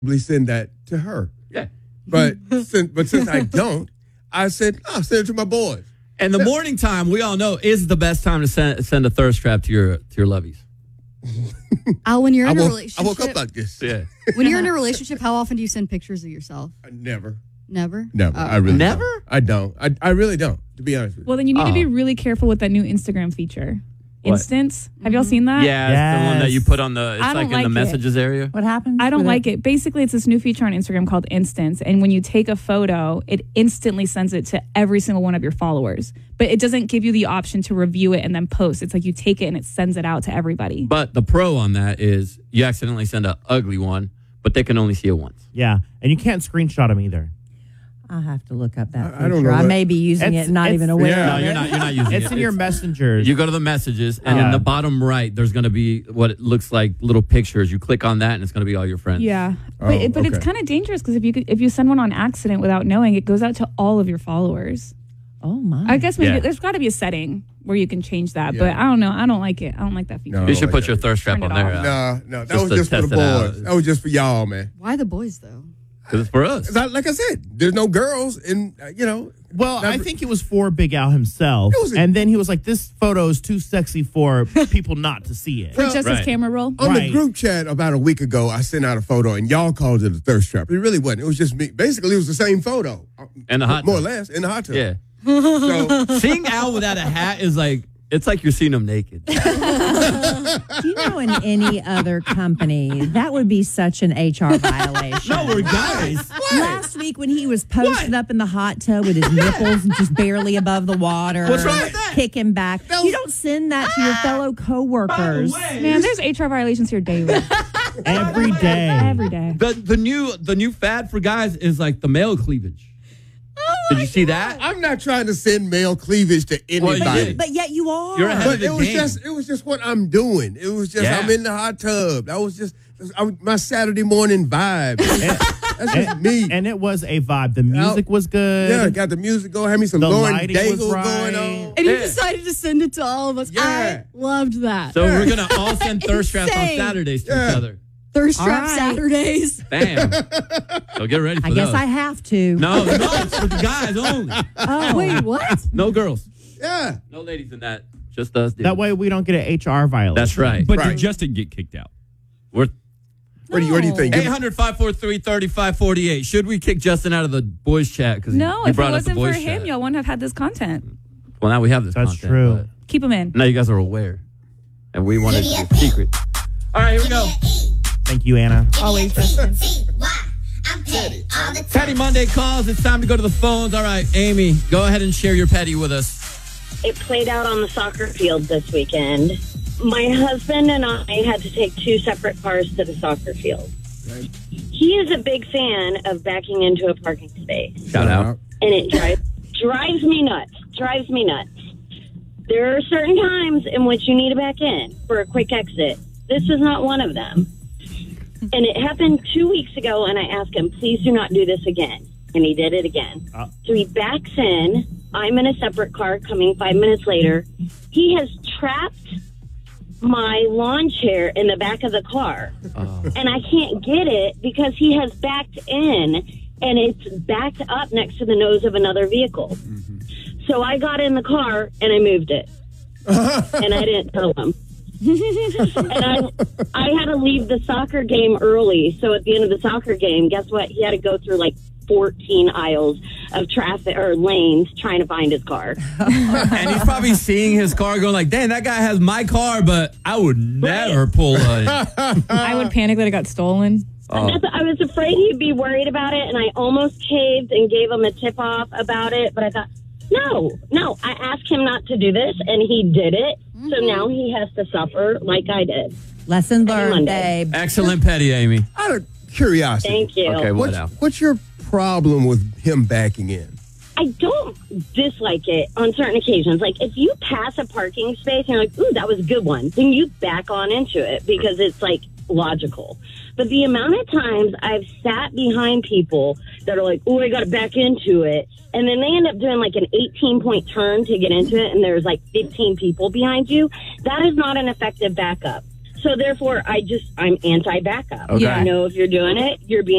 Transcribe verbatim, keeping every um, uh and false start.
send that to her. Yeah. But since, but since I don't, I said, I'll send it to my boys. And the Yeah. morning time, we all know, is the best time to send, send a thirst trap to your to your lovies. Al, when you're I in a woke, I relationship, woke up like this. Yeah. when you're in a relationship, how often do you send pictures of yourself? I never. Never? Never. Oh. I really Never? don't. I don't. I, I really don't, to be honest with you. Well, then you need to be Oh. really careful with that new Instagram feature. What? Instance. Have y'all seen that? Yeah, it's the one that you put on the, it's I like don't in the like it. messages area. What happened? I don't with like it. Basically, it's this new feature on Instagram called Instance. And when you take a photo, it instantly sends it to every single one of your followers. But it doesn't give you the option to review it and then post. It's like you take it and it sends it out to everybody. But the pro on that is you accidentally send an ugly one, but they can only see it once. Yeah, and you can't screenshot them either. I'll have to look up that I- feature. I don't know I what- may be using It's- it, not it's- even aware yeah. No, of you're it. not. You're not using it. It's in your messengers. You go to the messages, and Yeah. in the bottom right, there's going to be what it looks like little pictures. You click on that, and it's going to be all your friends. Yeah. Oh, but it, but it's okay. kind of dangerous because if you could- if you send one on accident without knowing, it goes out to all of your followers. Oh, my. I guess maybe Yeah. there's got to be a setting where you can change that. Yeah. But I don't know. I don't like it. I don't like that feature. No. You should like put that. your thirst trap Turn on it there. off. uh, No, no, that Just was to just for the test it out. boys. That was just for y'all, man. Why the boys, though? 'Cause it's for us. 'Cause I- Like I said, there's no girls, and uh, you know. Well, I never- think it was for Big Al himself, It was a- and then he was like, "This photo is too sexy for people not to see it." For just Right. his camera roll. On Right. the group chat about a week ago, I sent out a photo, and y'all called it a thirst trap. It really wasn't. It was just me. Basically, it was the same photo. In the hot More tub. or less, in the hot tub. Yeah. So, Seeing Al without a hat is like, it's like you're seeing him naked. Do you know in any other company, that would be such an H R violation? No, we're guys. Last week when he was posted up in the hot tub with his nipples just barely above the water. What's wrong with that? Kicking back. That was- You don't send that to your fellow coworkers. Man, there's H R violations here daily. Every day. Every day. The the new the new fad for guys is like the male cleavage. Did you see that? I'm not trying to send male cleavage to Well, you anybody. did. But yet you are. You're ahead But of the it was game. just it was just what I'm doing. It was just Yeah. I'm in the hot tub. That was just I was, my Saturday morning vibe. That's just me. And it was a vibe. The music was good. Yeah, got the music going. Had me some The Lauren lighting Daigle was going right. on. And you Yeah. decided to send it to all of us. Yeah. I loved that. So we're gonna all send thirst traps on Insane. Saturdays to Yeah. each other. Thirst All Trap right. Saturdays. Bam. So get ready for I guess those. I have to. No, no, it's for the guys only. Oh. Wait, what? No girls. Yeah. No ladies in that. Just us. dudes. That way we don't get an H R violation. That's right. But Right. did Justin get kicked out? We're Where do you, where do you think? eight hundred, five four three, three five four eight. Should we kick Justin out of the boys chat? Because No, he if it brought up the wasn't for boys him, chat. y'all wouldn't have had this content. Well, now we have this That's content, true. but Keep him in. now you guys are aware. And we wanted to be secret. All right, here we go. Thank you, Anna. Always. Patty Monday calls. It's time to go to the phones. All right, Amy, go ahead and share your petty with us. It played out on the soccer field this weekend. My husband and I had to take two separate cars to the soccer field. He is a big fan of backing into a parking space, Shout out. and it drives drives me nuts. Drives me nuts. There are certain times in which you need to back in for a quick exit. This is not one of them. And it happened two weeks ago, and I asked him, please do not do this again. And he did it again. Uh. So he backs in. I'm in a separate car coming five minutes later. He has trapped my lawn chair in the back of the car. Oh. And I can't get it because he has backed in, and it's backed up next to the nose of another vehicle. Mm-hmm. So I got in the car, and I moved it. And I didn't tell him. And I, I had to leave the soccer game early. So at the end of the soccer game, guess what? He had to go through like fourteen aisles of traffic or lanes trying to find his car. And he's probably seeing his car going like, dang, that guy has my car, but I would never pull a... I would panic that it got stolen. Oh. I was afraid he'd be worried about it, and I almost caved and gave him a tip off about it. But I thought, no, no, I asked him not to do this, and he did it. So now he has to suffer like I did. Lesson learned, Monday. babe. Excellent petty, Amy. Out of curiosity. Thank you. Okay, what What's, now? what's your problem with him backing in? I don't dislike it on certain occasions. Like, if you pass a parking space and you're like, ooh, that was a good one, then you back on into it because it's, like, logical. But the amount of times I've sat behind people that are like, ooh, I got to back into it, and then they end up doing, like, an eighteen-point turn to get into it, and there's, like, fifteen people behind you, that is not an effective backup. So, therefore, I just, I'm anti-backup. Okay. I know if you're doing it, you're being